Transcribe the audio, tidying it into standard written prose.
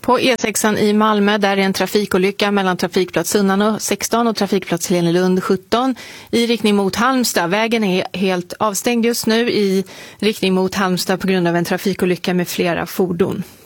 På E6 i Malmö där är en trafikolycka mellan trafikplats Sunnanå 16 och trafikplats Helenelund 17 i riktning mot Halmstad. Vägen är helt avstängd just nu i riktning mot Halmstad på grund av en trafikolycka med flera fordon.